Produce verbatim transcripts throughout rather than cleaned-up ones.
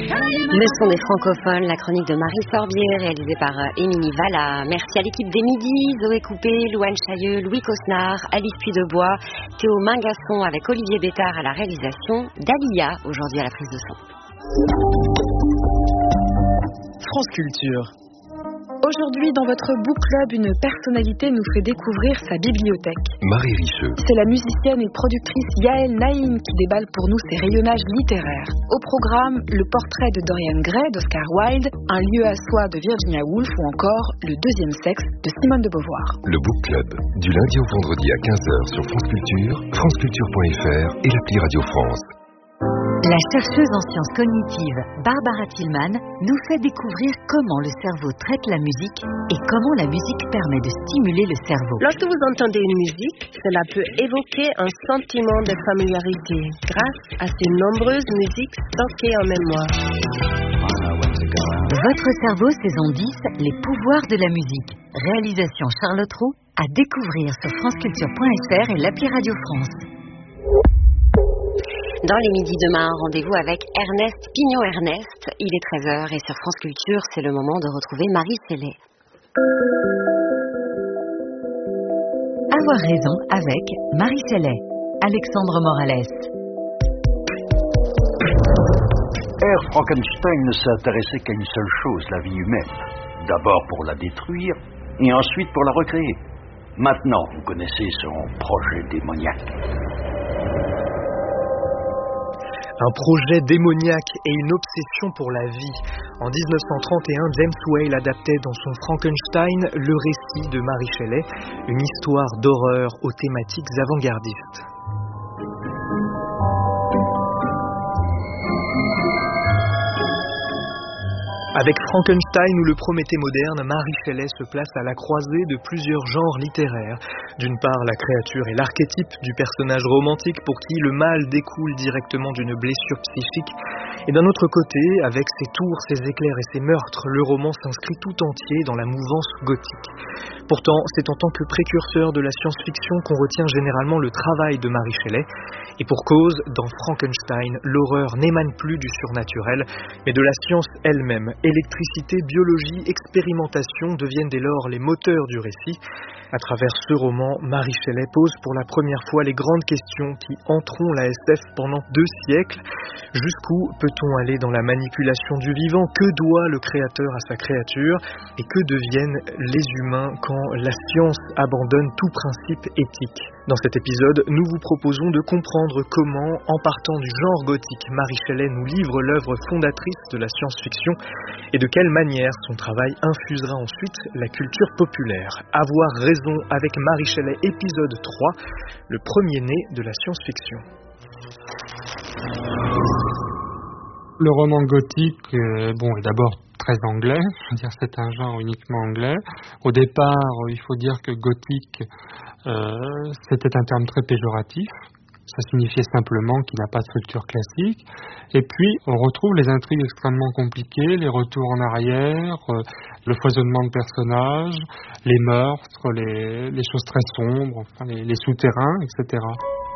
Le son des francophones, la chronique de Marie Sorbier, réalisée par Émilie Valla. Merci à l'équipe des Midis, Zoé Coupé, Louane Chailleux, Louis Cosnard, Alice Puydebois, Théo Mingasson avec Olivier Bétard à la réalisation, Dalia aujourd'hui à la prise de son. France Culture. Aujourd'hui, dans votre book club, une personnalité nous fait découvrir sa bibliothèque. Marie Richeux. C'est la musicienne et productrice Yael Naïm qui déballe pour nous ses rayonnages littéraires. Au programme, le portrait de Dorian Gray d'Oscar Wilde, Un lieu à soi de Virginia Woolf ou encore Le deuxième sexe de Simone de Beauvoir. Le book club, du lundi au vendredi à quinze heures sur France Culture, franceculture point f r et l'appli Radio France. La chercheuse en sciences cognitives Barbara Tillman nous fait découvrir comment le cerveau traite la musique et comment la musique permet de stimuler le cerveau. Lorsque vous entendez une musique, cela peut évoquer un sentiment de familiarité grâce à ces nombreuses musiques stockées en mémoire. Votre cerveau saison dix, les pouvoirs de la musique. Réalisation Charlotte Roux, à découvrir sur franceculture point f r et l'appli Radio France. Dans les midis demain, rendez-vous avec Ernest Pignon-Ernest. Il est treize heures et sur France Culture, c'est le moment de retrouver Marie Sellet. Avoir raison avec Marie Sellet. Alexandre Morales. R. Frankenstein ne s'est intéressé qu'à une seule chose, la vie humaine. D'abord pour la détruire et ensuite pour la recréer. Maintenant, vous connaissez son projet démoniaque. Un projet démoniaque et une obsession pour la vie. En dix-neuf cent trente et un, James Whale adaptait dans son Frankenstein le récit de Mary Shelley, une histoire d'horreur aux thématiques avant-gardistes. Avec Frankenstein ou le Prométhée moderne, Mary Shelley se place à la croisée de plusieurs genres littéraires. D'une part, la créature est l'archétype du personnage romantique pour qui le mal découle directement d'une blessure psychique. Et d'un autre côté, avec ses tours, ses éclairs et ses meurtres, le roman s'inscrit tout entier dans la mouvance gothique. Pourtant, c'est en tant que précurseur de la science-fiction qu'on retient généralement le travail de Mary Shelley. Et pour cause, dans Frankenstein, l'horreur n'émane plus du surnaturel, mais de la science elle-même. Électricité, biologie, expérimentation deviennent dès lors les moteurs du récit. À travers ce roman, Mary Shelley pose pour la première fois les grandes questions qui hanteront la S F pendant deux siècles. Jusqu'où peut-on aller dans la manipulation du vivant? Que doit le créateur à sa créature? Et que deviennent les humains quand la science abandonne tout principe éthique? Dans cet épisode, nous vous proposons de comprendre comment, en partant du genre gothique, Mary Shelley nous livre l'œuvre fondatrice de la science-fiction et de quelle manière son travail infusera ensuite la culture populaire. Avoir raison avec Mary Shelley, épisode trois, le premier-né de la science-fiction. Le roman gothique euh, bon, est d'abord très anglais, je veux dire c'est un genre uniquement anglais. Au départ, il faut dire que gothique, euh, c'était un terme très péjoratif. Ça signifiait simplement qu'il n'a pas de structure classique. Et puis, on retrouve les intrigues extrêmement compliquées, les retours en arrière, euh, le foisonnement de personnages, les meurtres, les, les choses très sombres, enfin, les, les souterrains, et cetera.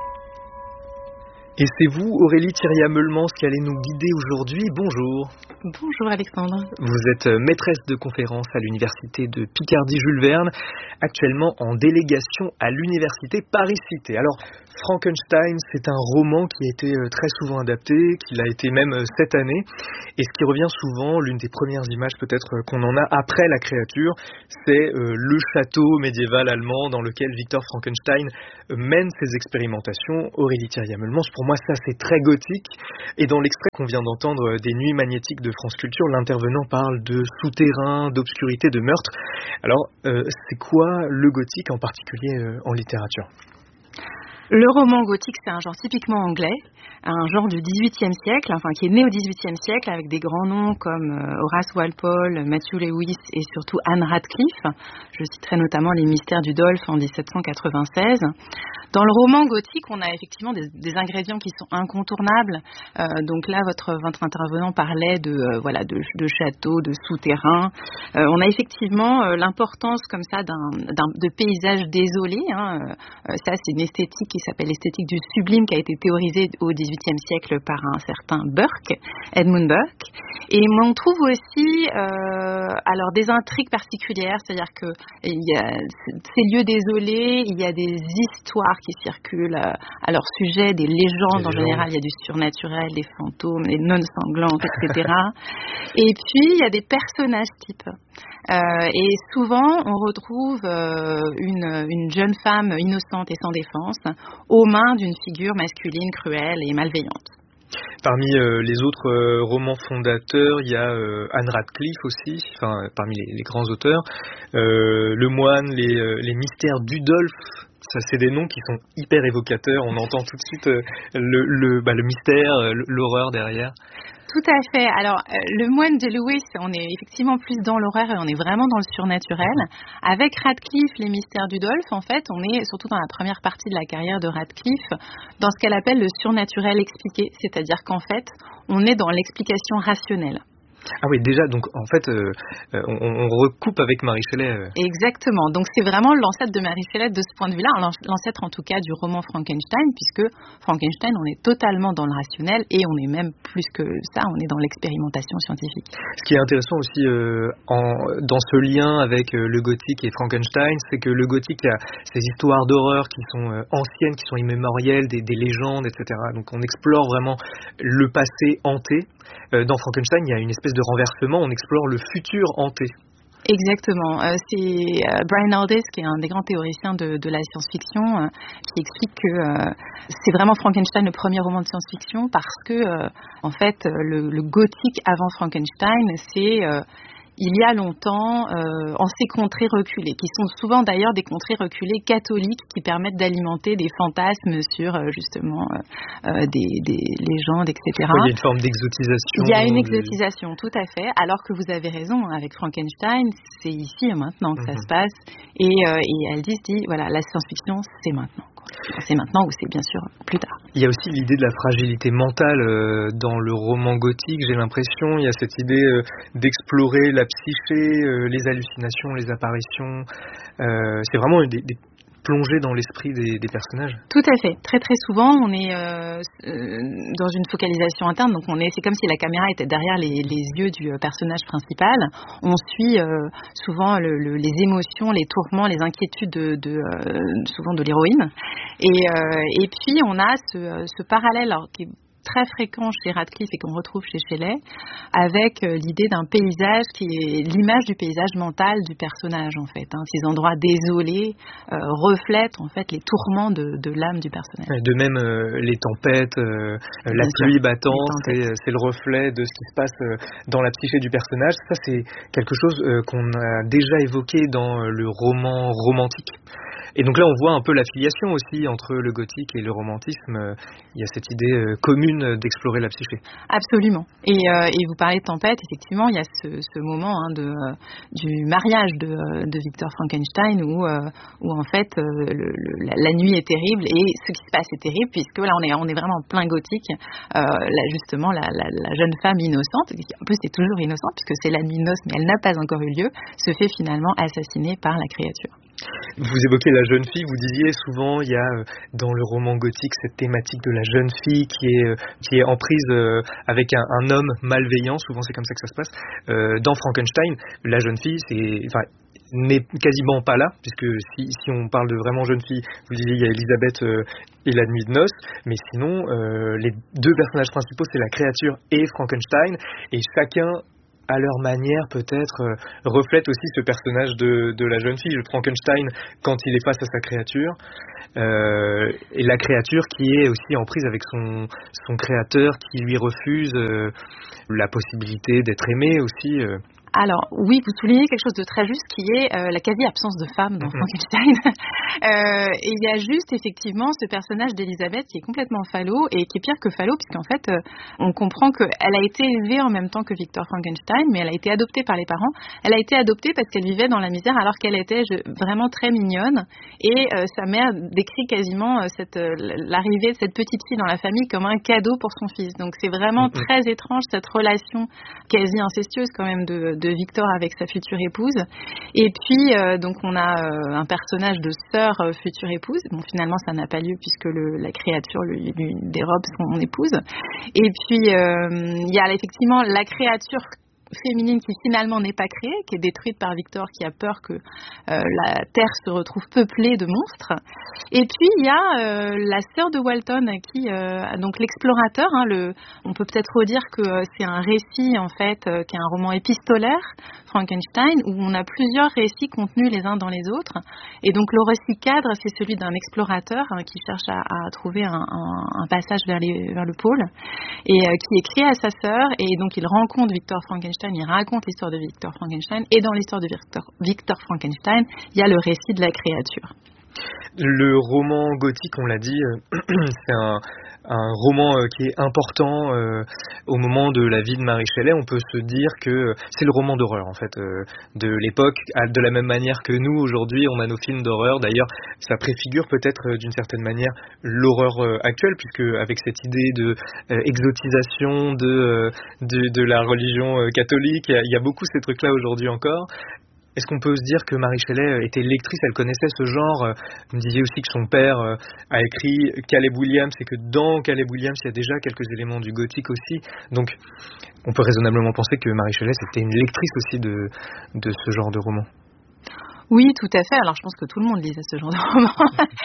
Et c'est vous, Aurélie Thiriat-Meulemans, qui allez nous guider aujourd'hui. Bonjour. Bonjour Alexandre. Vous êtes maîtresse de conférence à l'université de Picardie-Jules Verne, actuellement en délégation à l'université Paris-Cité. Alors, Frankenstein, c'est un roman qui a été très souvent adapté, qu'il a été même cette année. Et ce qui revient souvent, l'une des premières images peut-être qu'on en a après la créature, c'est le château médiéval allemand dans lequel Victor Frankenstein mène ses expérimentations. Aurélie Thiriat-Meulemans, pour moi ça c'est très gothique. Et dans l'extrait qu'on vient d'entendre des Nuits magnétiques de France Culture, l'intervenant parle de souterrain, d'obscurité, de meurtre. Alors, euh, c'est quoi le gothique en particulier euh, en littérature ? Le roman gothique, c'est un genre typiquement anglais, un genre du dix-huitième siècle, enfin qui est né au dix-huitième siècle avec des grands noms comme Horace Walpole, Matthew Lewis et surtout Anne Radcliffe. Je citerai notamment Les Mystères du Dolph en dix-sept cent quatre-vingt-seize. Dans le roman gothique, on a effectivement des, des ingrédients qui sont incontournables. Euh, donc là, votre, votre intervenant parlait de, euh, voilà, de, de châteaux, de souterrains. Euh, on a effectivement euh, l'importance comme ça d'un, d'un, de paysages désolés. Hein. Euh, ça, c'est une esthétique qui s'appelle l'esthétique du sublime, qui a été théorisée au dix-huitième siècle par un certain Burke, Edmund Burke. Et on trouve aussi euh, alors des intrigues particulières, c'est-à-dire que il y a ces lieux désolés, il y a des histoires qui circulent à leur sujet, des légendes en général, il y a du surnaturel, des fantômes, des nonnes sanglantes, et cetera. Et puis il y a des personnages types. Euh, et souvent, on retrouve euh, une, une jeune femme innocente et sans défense aux mains d'une figure masculine cruelle et malveillante. Parmi euh, les autres euh, romans fondateurs, il y a euh, Anne Radcliffe aussi, enfin, parmi les, les grands auteurs. Euh, Le Moine, les, euh, les mystères d'Udolphe, ça c'est des noms qui sont hyper évocateurs. On entend tout de suite euh, le, le, bah, le mystère, euh, l'horreur derrière. Tout à fait. Alors, euh, Le Moine de Lewis, on est effectivement plus dans l'horreur et on est vraiment dans le surnaturel. Avec Radcliffe, les mystères d'Udolphe, en fait, on est surtout dans la première partie de la carrière de Radcliffe, dans ce qu'elle appelle le surnaturel expliqué, c'est-à-dire qu'en fait, on est dans l'explication rationnelle. Ah oui, déjà, donc en fait, euh, on, on recoupe avec Mary Shelley. Euh. Exactement. Donc c'est vraiment l'ancêtre de Mary Shelley de ce point de vue-là, l'ancêtre en tout cas du roman Frankenstein, puisque Frankenstein, on est totalement dans le rationnel et on est même plus que ça, on est dans l'expérimentation scientifique. Ce qui est intéressant aussi euh, en, dans ce lien avec euh, le gothique et Frankenstein, c'est que le gothique, il y a ces histoires d'horreur qui sont euh, anciennes, qui sont immémorielles, des, des légendes, et cetera. Donc on explore vraiment le passé hanté. Euh, dans Frankenstein, il y a une espèce de renversement, on explore le futur hanté. Exactement. Euh, c'est euh, Brian Aldiss, qui est un des grands théoriciens de, de la science-fiction, euh, qui explique que euh, c'est vraiment Frankenstein le premier roman de science-fiction parce que, euh, en fait, le, le gothique avant Frankenstein, c'est... Euh, il y a longtemps, euh, en ces contrées reculées, qui sont souvent d'ailleurs des contrées reculées catholiques qui permettent d'alimenter des fantasmes sur euh, justement euh, des, des légendes, et cetera. Oui, il y a une forme d'exotisation. Il y a une exotisation, tout à fait, alors que vous avez raison, avec Frankenstein, c'est ici et maintenant que mm-hmm. ça se passe. Et, euh, et Aldis dit, voilà, la science-fiction, c'est maintenant. C'est maintenant ou c'est bien sûr plus tard. Il y a aussi l'idée de la fragilité mentale euh, dans le roman gothique, j'ai l'impression. Il y a cette idée euh, d'explorer la psyché, euh, les hallucinations, les apparitions. Euh, c'est vraiment des, des plongé dans l'esprit des, des personnages. Tout à fait. Très très souvent, on est euh, dans une focalisation interne. Donc on est, c'est comme si la caméra était derrière les, les yeux du personnage principal. On suit euh, souvent le, le, les émotions, les tourments, les inquiétudes de, de euh, souvent de l'héroïne. Et, euh, et puis on a ce, ce parallèle alors, qui est très fréquent chez Radcliffe et qu'on retrouve chez Shelley, avec euh, l'idée d'un paysage qui est l'image du paysage mental du personnage en fait. Hein. Ces endroits désolés euh, reflètent en fait les tourments de, de l'âme du personnage. De même euh, les tempêtes, euh, la pluie battante, c'est, c'est le reflet de ce qui se passe euh, dans la psyché du personnage. Ça c'est quelque chose euh, qu'on a déjà évoqué dans euh, le roman romantique. Et donc là, on voit un peu l'affiliation aussi entre le gothique et le romantisme. Il y a cette idée commune d'explorer la psyché. Absolument. Et, euh, et vous parlez de tempête, effectivement, il y a ce, ce moment hein, de, du mariage de, de Victor Frankenstein où, euh, où en fait, euh, le, le, la, la nuit est terrible et ce qui se passe est terrible puisque là, on est, on est vraiment en plein gothique. Euh, là, justement, la, la, la jeune femme innocente, qui en plus est toujours innocente puisque c'est la nuit de noces, mais elle n'a pas encore eu lieu, se fait finalement assassiner par la créature. Vous évoquez la jeune fille, vous disiez souvent il y a euh, dans le roman gothique cette thématique de la jeune fille qui est, euh, qui est en prise euh, avec un, un homme malveillant, souvent c'est comme ça que ça se passe. Euh, dans Frankenstein, la jeune fille c'est, enfin, n'est quasiment pas là, puisque si, si on parle de vraiment jeune fille, vous disiez il y a Elisabeth euh, et la nuit de noces, mais sinon euh, les deux personnages principaux c'est la créature et Frankenstein, et chacun à leur manière peut-être euh, reflète aussi ce personnage de, de la jeune fille, le Frankenstein quand il est face à sa créature, euh, et la créature qui est aussi en prise avec son, son créateur qui lui refuse euh, la possibilité d'être aimé aussi. Euh. Alors, oui, vous soulignez quelque chose de très juste qui est euh, la quasi-absence de femme dans mm-hmm. Frankenstein. euh, et il y a juste, effectivement, ce personnage d'Elisabeth qui est complètement falot et qui est pire que falot, puisqu'en fait, euh, on comprend qu'elle a été élevée en même temps que Victor Frankenstein, mais elle a été adoptée par les parents. Elle a été adoptée parce qu'elle vivait dans la misère alors qu'elle était je, vraiment très mignonne. Et euh, sa mère décrit quasiment euh, cette, euh, l'arrivée de cette petite fille dans la famille comme un cadeau pour son fils. Donc, c'est vraiment mm-hmm. très étrange, cette relation quasi incestueuse quand même de de Victor avec sa future épouse. Et puis, euh, donc, on a euh, un personnage de sœur euh, future épouse. Bon, finalement, ça n'a pas lieu puisque le, la créature lui, lui dérobe son épouse. Et puis, euh, il y a effectivement la créature féminine qui finalement n'est pas créée, qui est détruite par Victor, qui a peur que euh, la Terre se retrouve peuplée de monstres. Et puis il y a euh, la sœur de Walton, qui euh, donc l'explorateur. Hein, le, on peut peut-être redire que euh, c'est un récit en fait, euh, qui est un roman épistolaire, Frankenstein, où on a plusieurs récits contenus les uns dans les autres. Et donc le récit cadre, c'est celui d'un explorateur hein, qui cherche à, à trouver un, un, un passage vers, les, vers le pôle, et euh, qui écrit à sa sœur. Et donc il rencontre Victor Frankenstein. Il raconte l'histoire de Victor Frankenstein, et dans l'histoire de Victor, Victor Frankenstein, il y a le récit de la créature. Le roman gothique, on l'a dit, c'est un, un roman qui est important euh, au moment de la vie de Mary Shelley. On peut se dire que c'est le roman d'horreur en fait euh, de l'époque, de la même manière que nous aujourd'hui on a nos films d'horreur. D'ailleurs, ça préfigure peut-être euh, d'une certaine manière l'horreur euh, actuelle, puisque avec cette idée de euh, exotisation de, euh, de de la religion euh, catholique, il y, y a beaucoup ces trucs-là aujourd'hui encore. Est-ce qu'on peut se dire que Mary Shelley était lectrice, elle connaissait ce genre? Vous me disiez aussi que son père a écrit Caleb Williams, et que dans Caleb Williams, il y a déjà quelques éléments du gothique aussi. Donc, on peut raisonnablement penser que Mary Shelley, c'était une lectrice aussi de, de ce genre de roman. Oui, tout à fait. Alors, je pense que tout le monde lisait ce genre de roman.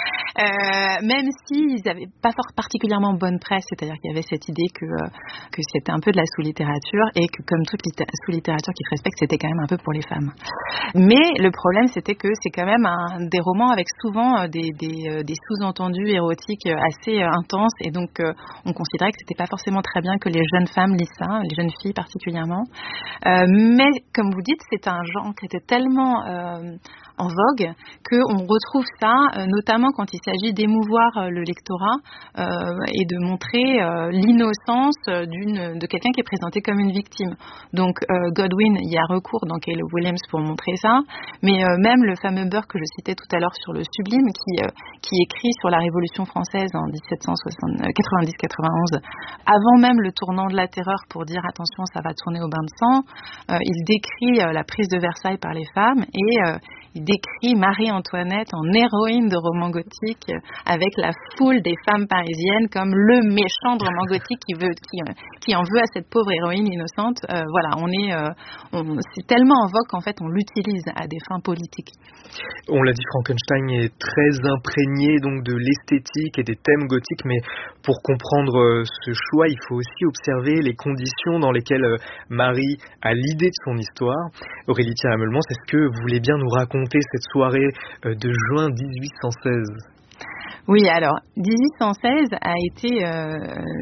euh, même s'ils n'avaient pas fort particulièrement bonne presse, c'est-à-dire qu'il y avait cette idée que, euh, que c'était un peu de la sous-littérature, et que comme toute litté- sous-littérature qui se respecte, c'était quand même un peu pour les femmes. Mais le problème, c'était que c'est quand même un, des romans avec souvent euh, des, des, euh, des sous-entendus érotiques assez euh, intenses, et donc euh, on considérait que c'était pas forcément très bien que les jeunes femmes lisent ça, les jeunes filles particulièrement. Euh, mais comme vous dites, c'est un genre qui était tellement euh, en vogue qu'on retrouve ça, euh, notamment quand il s'agit d'émouvoir euh, le lectorat euh, et de montrer euh, l'innocence d'une, de quelqu'un qui est présenté comme une victime. Donc euh, Godwin, il y a recours dans Caleb Williams pour montrer ça, mais euh, même le fameux Burke que je citais tout à l'heure sur le Sublime, qui, euh, qui écrit sur la Révolution française en dix-sept cent quatre-vingt-dix quatre-vingt-onze, avant même le tournant de la terreur, pour dire attention, ça va tourner au bain de sang. Euh, il décrit euh, la prise de Versailles par les femmes, et euh, il décrit Marie-Antoinette en héroïne de roman gothique, euh, avec la foule des femmes parisiennes comme le méchant de roman gothique qui, veut, qui, euh, qui en veut à cette pauvre héroïne innocente. Euh, voilà, on est, euh, on, c'est tellement en vogue qu'en fait on l'utilise à des fins politiques. On l'a dit, Frankenstein est très imprégné donc de l'esthétique et des thèmes gothiques, mais pour comprendre ce choix, il faut aussi observer les conditions dans lesquelles Marie a l'idée de son histoire. Aurélie Thierry-Meulemans, est-ce que vous voulez bien nous raconter cette soirée de juin dix-huit cent seize ? Oui, alors dix-huit cent seize a été euh,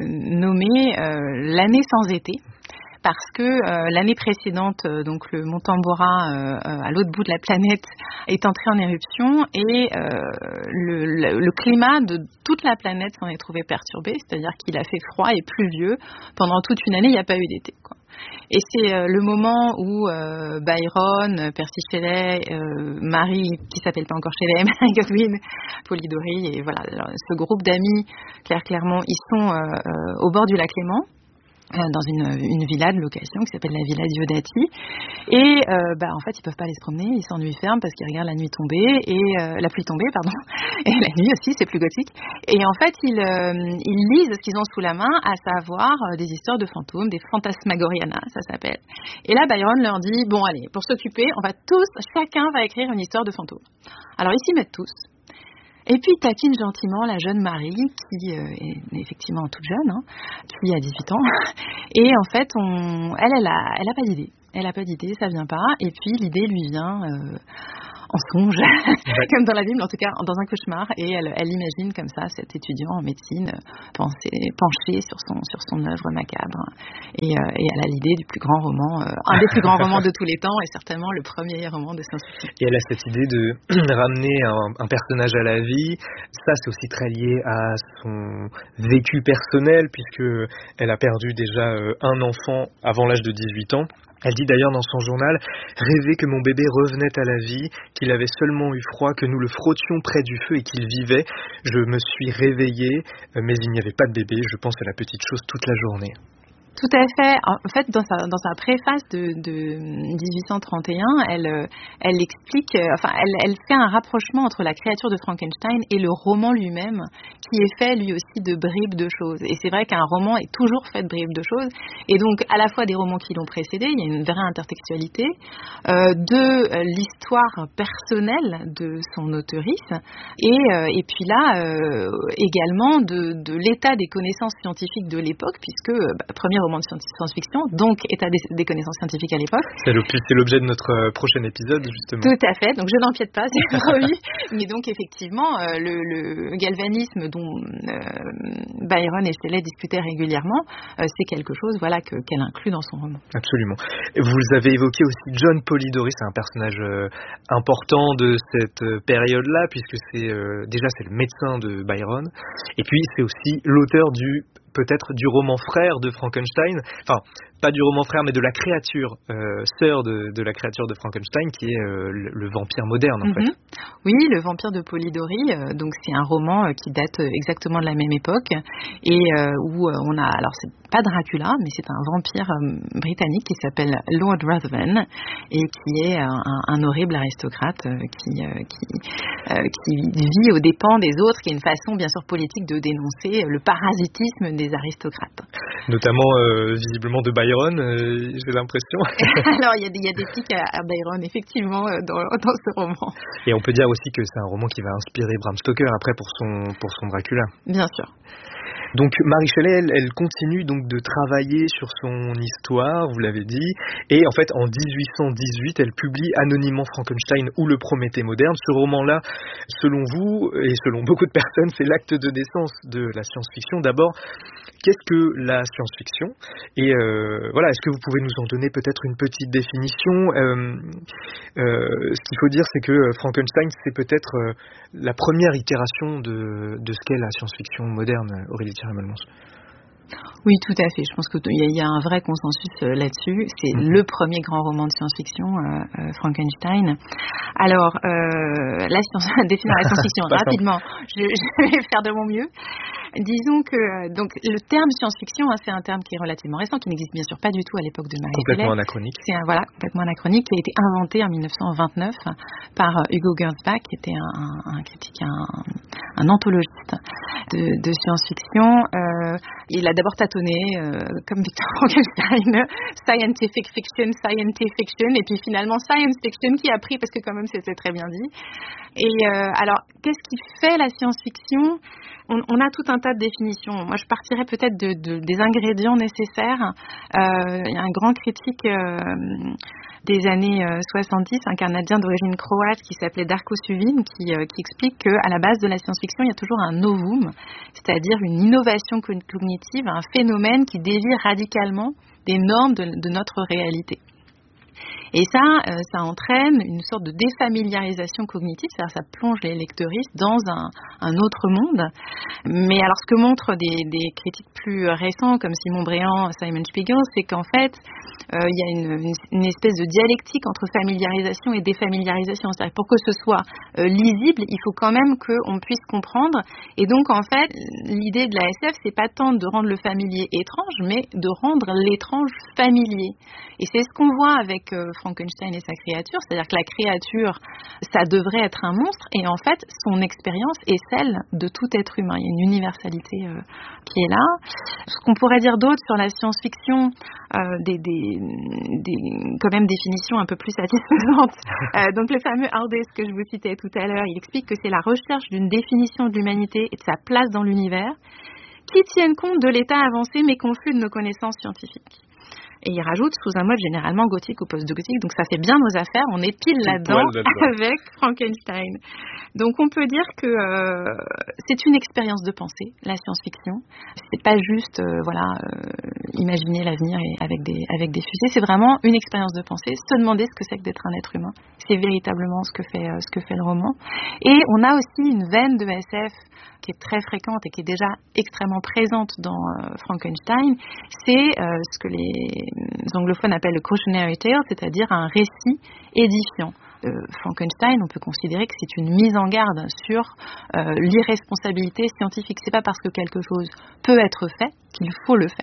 nommée euh, l'année sans été, parce que euh, l'année précédente, euh, donc le mont Tambora, euh, à l'autre bout de la planète, est entré en éruption, et euh, le, le, le climat de toute la planète s'en est trouvé perturbé, c'est-à-dire qu'il a fait froid et pluvieux. Pendant toute une année, il n'y a pas eu d'été, quoi. Et c'est euh, le moment où euh, Byron, Percy Shelley, euh, Marie, qui s'appelle pas encore Shelley, Mary Godwin, Polidori, et voilà, alors, ce groupe d'amis, Claire Clermont, ils sont euh, euh, au bord du lac Léman, dans une, une villa de location qui s'appelle la villa Diodati, et euh, bah, en fait ils peuvent pas aller se promener, ils s'ennuient ferme parce qu'ils regardent la nuit tomber, et euh, la pluie tomber pardon, et la nuit aussi, c'est plus gothique, et en fait ils, euh, ils lisent ce qu'ils ont sous la main, à savoir euh, des histoires de fantômes, des Phantasmagoriana ça s'appelle, et là Byron leur dit bon allez, pour s'occuper on va tous, chacun va écrire une histoire de fantôme. Alors ils s'y mettent tous. Et puis, il taquine gentiment la jeune Marie, qui euh, est effectivement toute jeune, hein, qui a dix-huit ans. Et en fait, on, elle, elle a, elle a pas d'idée. Elle a pas d'idée, ça vient pas. Et puis, l'idée lui vient euh, en songe, comme dans la Bible, en tout cas dans un cauchemar. Et elle, elle imagine comme ça cet étudiant en médecine penser, penché sur son, sur son œuvre macabre. Et, euh, et elle a l'idée du plus grand roman, euh, un des plus grands romans de tous les temps, et certainement le premier roman de science-fiction. Et elle a cette idée de ramener un, un personnage à la vie. Ça, c'est aussi très lié à son vécu personnel, puisque elle a perdu déjà euh, un enfant avant l'âge de dix-huit ans. Elle dit d'ailleurs dans son journal « Rêver que mon bébé revenait à la vie, qu'il avait seulement eu froid, que nous le frottions près du feu et qu'il vivait. Je me suis réveillée, mais il n'y avait pas de bébé. Je pense à la petite chose toute la journée. » Tout à fait. En fait, dans sa, dans sa préface de, de dix-huit cent trente et un, elle, elle explique, enfin, elle, elle fait un rapprochement entre la créature de Frankenstein et le roman lui-même, qui est fait lui aussi de bribes de choses. Et c'est vrai qu'un roman est toujours fait de bribes de choses. Et donc, à la fois des romans qui l'ont précédé, il y a une vraie intertextualité, euh, de euh, l'histoire personnelle de son auteurice, et, euh, et puis là, euh, également de, de l'état des connaissances scientifiques de l'époque, puisque, bah, premier roman de science-fiction, donc état des, des connaissances scientifiques à l'époque. C'est l'objet de notre prochain épisode, justement. Tout à fait, donc je n'empiète pas, c'est promis. Mais donc, effectivement, euh, le, le galvanisme dont euh, Byron et Shelley discutaient régulièrement, euh, c'est quelque chose, voilà, que, qu'elle inclut dans son roman. Absolument. Vous avez évoqué aussi John Polidori, c'est un personnage euh, important de cette période-là, puisque c'est euh, déjà c'est le médecin de Byron, et puis c'est aussi l'auteur du peut-être du roman frère de Frankenstein, enfin pas du roman frère mais de la créature euh, sœur de, de la créature de Frankenstein qui est euh, le, le vampire moderne en mm-hmm. fait. Oui, le vampire de Polidori, euh, donc c'est un roman euh, qui date exactement de la même époque et euh, où euh, on a, alors c'est pas Dracula mais c'est un vampire euh, britannique qui s'appelle Lord Ruthven et qui est un, un, un horrible aristocrate euh, qui, euh, qui, euh, qui vit aux dépens des autres, qui est une façon bien sûr politique de dénoncer le parasitisme des aristocrates. Notamment euh, visiblement de Byron, euh, j'ai l'impression. Alors il y, y a des pics à, à Byron effectivement euh, dans, dans ce roman. Et on peut dire aussi que c'est un roman qui va inspirer Bram Stoker après pour son, pour son Dracula. Bien sûr. Donc Mary Shelley, elle, elle continue donc de travailler sur son histoire, vous l'avez dit, et en fait en dix-huit cent dix-huit, elle publie anonymement Frankenstein ou le Prométhée moderne. Ce roman-là, selon vous et selon beaucoup de personnes, c'est l'acte de naissance de la science-fiction. D'abord, qu'est-ce que la science-fiction ? Et euh, voilà, est-ce que vous pouvez nous en donner peut-être une petite définition ? euh, euh, Ce qu'il faut dire, c'est que Frankenstein, c'est peut-être euh, la première itération de, de ce qu'est la science-fiction moderne, Aurélie Thierry-Malmons. Oui, tout à fait. Je pense qu'il y, y a un vrai consensus euh, là-dessus. C'est mmh. le premier grand roman de science-fiction, euh, euh, Frankenstein. Alors, euh, la science, définir la science-fiction rapidement, je, je vais faire de mon mieux. Disons que donc le terme science-fiction, hein, c'est un terme qui est relativement récent, qui n'existe bien sûr pas du tout à l'époque de Mary Shelley. Complètement anachronique. C'est un, voilà, complètement anachronique, qui a été inventé en dix-neuf cent vingt-neuf par Hugo Gernsback, qui était un, un, un critique, un, un anthologiste de, de science-fiction. Euh, il a d'abord tâtonné, euh, comme Victor Frankenstein, scientific fiction, scientific fiction, et puis finalement science fiction qui a pris, parce que quand même c'était très bien dit. Et euh, alors, qu'est-ce qui fait la science-fiction ? On, on a tout un tas de définitions. Moi, je partirais peut-être de, de, des ingrédients nécessaires. Euh, il y a un grand critique euh, des années euh, soixante-dix, un Canadien d'origine croate qui s'appelait Darko Suvin, qui, euh, qui explique qu'à la base de la science-fiction, il y a toujours un novum, c'est-à-dire une innovation cognitive, un phénomène qui dévie radicalement des normes de, de notre réalité. Et ça, euh, ça entraîne une sorte de défamiliarisation cognitive, c'est-à-dire ça plonge les lecteuristes dans un, un autre monde. Mais alors ce que montrent des, des critiques plus récents, comme Simon Bréant, Simon Spiegel, c'est qu'en fait, euh, il y a une, une, une espèce de dialectique entre familiarisation et défamiliarisation. C'est-à-dire pour que ce soit euh, lisible, il faut quand même qu'on puisse comprendre. Et donc en fait, l'idée de la S F, c'est pas tant de rendre le familier étrange, mais de rendre l'étrange familier. Et c'est ce qu'on voit avec euh, Frankenstein et sa créature, c'est-à-dire que la créature, ça devrait être un monstre, et en fait, son expérience est celle de tout être humain. Il y a une universalité euh, qui est là. Ce qu'on pourrait dire d'autre sur la science-fiction, euh, des, des, des quand même définitions un peu plus satisfaisantes. Euh, donc le fameux Hardes que je vous citais tout à l'heure, il explique que c'est la recherche d'une définition de l'humanité et de sa place dans l'univers qui tienne compte de l'état avancé mais confus de nos connaissances scientifiques. Et il rajoute sous un mode généralement gothique ou post-gothique, donc ça fait bien nos affaires, on est pile là-dedans, là-dedans avec Frankenstein. Donc on peut dire que euh, c'est une expérience de pensée, la science-fiction. C'est pas juste euh, voilà euh, imaginer l'avenir et avec des avec des fusées, c'est vraiment une expérience de pensée, se demander ce que c'est que d'être un être humain. C'est véritablement ce que fait euh, ce que fait le roman. Et on a aussi une veine de S F qui est très fréquente et qui est déjà extrêmement présente dans euh, Frankenstein, c'est euh, ce que les anglophones appellent le cautionary tale, c'est-à-dire un récit édifiant. Euh, Frankenstein, on peut considérer que c'est une mise en garde sur euh, l'irresponsabilité scientifique. C'est pas parce que quelque chose peut être fait qu'il faut le faire.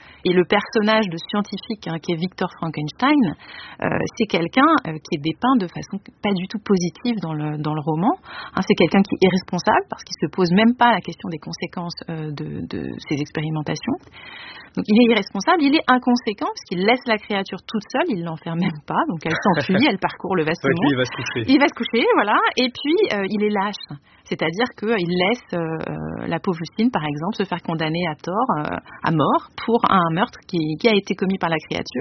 Et le personnage de scientifique hein, qui est Victor Frankenstein, euh, c'est quelqu'un euh, qui est dépeint de façon pas du tout positive dans le, dans le roman. Hein, c'est quelqu'un qui est irresponsable parce qu'il se pose même pas la question des conséquences euh, de, de ses expérimentations. Donc il est irresponsable, il est inconséquent parce qu'il laisse la créature toute seule, il l'enferme même pas, donc elle s'enfuit, elle parcourt le vaste ouais, monde. Il va se coucher. Il va se coucher, voilà. Et puis euh, il est lâche, c'est-à-dire qu'il laisse euh, la pauvre Lucine, par exemple, se faire condamner à tort, euh, à mort, pour un meurtre qui, qui a été commis par la créature.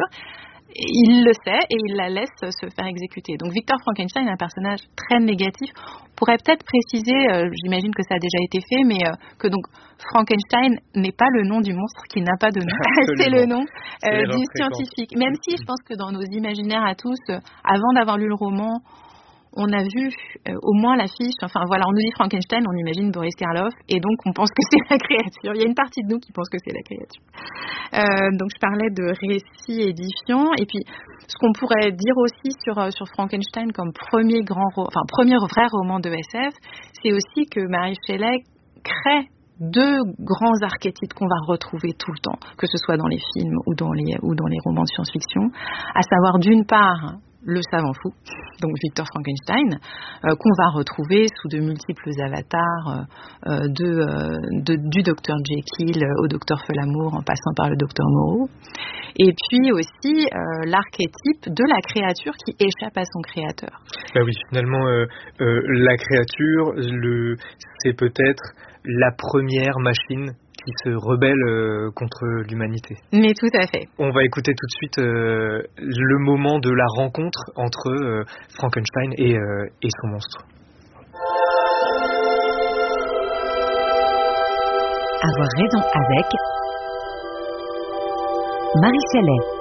Il le sait et il la laisse se faire exécuter. Donc Victor Frankenstein est un personnage très négatif. On pourrait peut-être préciser, euh, j'imagine que ça a déjà été fait, mais euh, que donc Frankenstein n'est pas le nom du monstre qui n'a pas de nom. C'est le nom euh, du scientifique. Même si je pense que dans nos imaginaires à tous, euh, avant d'avoir lu le roman, on a vu euh, au moins l'affiche, enfin voilà, on nous dit Frankenstein, on imagine Boris Karloff, et donc on pense que c'est la créature. Il y a une partie de nous qui pense que c'est la créature. Euh, donc je parlais de récit édifiant, et puis ce qu'on pourrait dire aussi sur, sur Frankenstein comme premier grand, enfin premier vrai roman de S F, c'est aussi que Mary Shelley crée deux grands archétypes qu'on va retrouver tout le temps, que ce soit dans les films ou dans les, ou dans les romans de science-fiction, à savoir d'une part le savant fou, donc Victor Frankenstein, euh, qu'on va retrouver sous de multiples avatars, euh, de, euh, de, du docteur Jekyll au docteur Folamour en passant par le docteur Moreau. Et puis aussi euh, l'archétype de la créature qui échappe à son créateur. Bah oui, finalement, euh, euh, la créature, le, c'est peut-être la première machine qui se rebelle euh, contre l'humanité. Mais tout à fait. On va écouter tout de suite euh, le moment de la rencontre entre euh, Frankenstein et, euh, et son monstre. Avoir raison avec Marie Shelley.